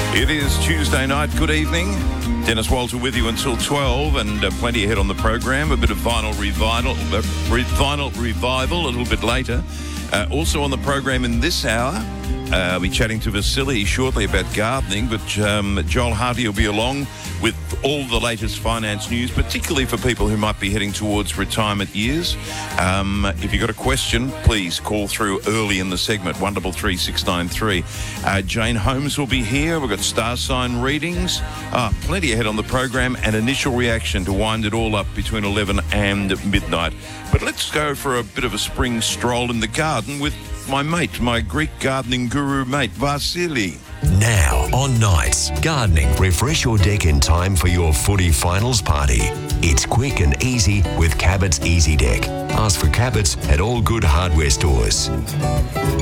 It is Tuesday night. Good evening. Dennis Walter with you until 12 and plenty ahead on the program. A bit of vinyl revival a little bit later. Also on the program in this hour, I'll be chatting to Vasily shortly about gardening, but Joel Hardy will be along with all the latest finance news, particularly for people who might be heading towards retirement years. If you've got a question, please call through early in the segment, 133 693. Jane Holmes will be here. We've got star sign readings, plenty ahead on the program, and initial reaction to wind it all up between 11 and midnight. But let's go for a bit of a spring stroll in the garden with my mate, my Greek gardening guru mate, Vasily. Now on Nights, gardening. Refresh your deck in time for your footy finals party. It's quick and easy with Cabot's Easy Deck. Ask for Cabot's at all good hardware stores.